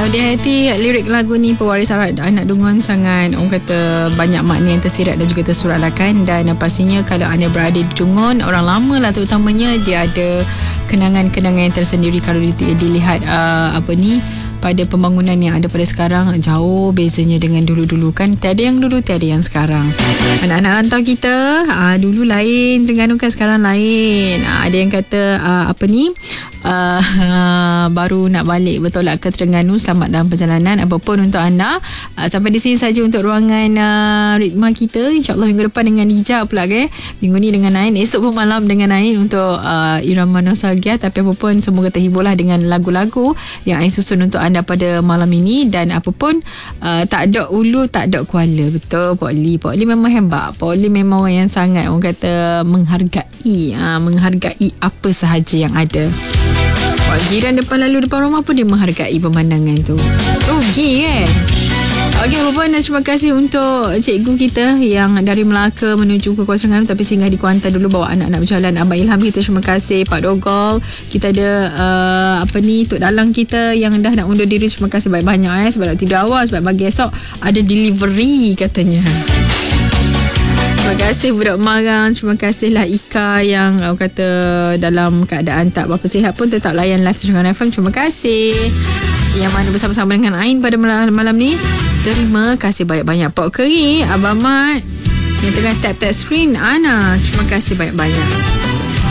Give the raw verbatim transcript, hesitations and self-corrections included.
di hati lirik lagu ni pewaris arat anak Dungun sangat orang kata banyak makna yang tersirat dan juga tersuratakan. Dan pastinya kalau anda berada di Dungun, orang lama lah terutamanya, dia ada kenangan-kenangan yang tersendiri kalau dilihat uh, apa ni pada pembangunan yang ada pada sekarang. Jauh bezanya dengan dulu-dulu kan. Tiada yang dulu, tiada yang sekarang. Anak-anak rantau kita aa, dulu lain, Terengganu kan sekarang lain. Aa, ada yang kata aa, apa ni aa, aa, baru nak balik bertolak ke Terengganu. Selamat dalam perjalanan. Apapun untuk anda, aa, sampai di sini saja untuk ruangan aa, ritma kita. InsyaAllah minggu depan dengan Dija pula ke. Minggu ni dengan Ain, esok pun malam dengan Ain untuk aa, irama nostalgia. Tapi apapun semoga terhiburlah dengan lagu-lagu yang Ain susun untuk anda pada malam ini. Dan apa pun uh, tak ada ulu, tak ada kuala. Betul Pak Lee. Pak Lee memang hebat. Pak Lee memang orang yang sangat orang kata menghargai uh, menghargai apa sahaja yang ada. Pak jiran depan lalu depan rumah pun dia menghargai pemandangan tu. Rugi kan. Okey, apa pun terima kasih untuk cikgu kita yang dari Melaka menuju ke Kuala Terengganu tapi singgah di Kuantan dulu bawa anak-anak berjalan. Abang Ilham kita terima kasih. Pak Dogol, kita ada uh, apa ni Tok Dalang kita yang dah nak undur diri, terima kasih banyak-banyak eh sebab nak tidur awal, sebab pagi esok ada delivery katanya. Terima kasih Budak Marang. Terima kasihlah Ika yang uh, kata dalam keadaan tak berapa sihat pun tetap layan live Terengganu F M. Terima kasih. Yang mana bersama-sama dengan Ain pada malam, malam ni. Terima kasih banyak-banyak. Pok Keri, Abang Mat yang tengah tap-tap screen, Ana, terima kasih banyak-banyak.